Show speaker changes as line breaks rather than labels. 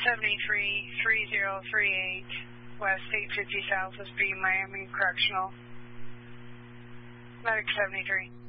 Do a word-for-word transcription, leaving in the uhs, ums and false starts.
seventy-three three zero three eight, West eight fifty South is B, Miami Correctional. Medic seventy-three.